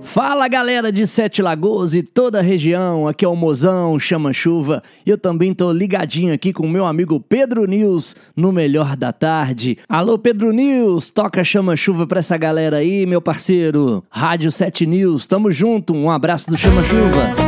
Fala galera de Sete Lagoas e toda a região, aqui é o Mozão, Chama Chuva, e eu também tô ligadinho aqui com o meu amigo Pedro News no Melhor da Tarde. Alô Pedro News, toca Chama Chuva pra essa galera aí, meu parceiro. Rádio 7 News, tamo junto, um abraço do Chama Chuva.